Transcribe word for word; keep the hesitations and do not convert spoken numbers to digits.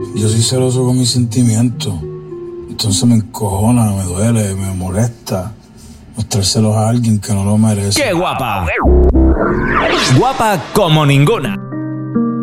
Yo soy celoso con mis sentimientos. Entonces me encojona, me duele, me molesta mostrárselos a alguien que no lo merece. ¡Qué guapa! Guapa como ninguna.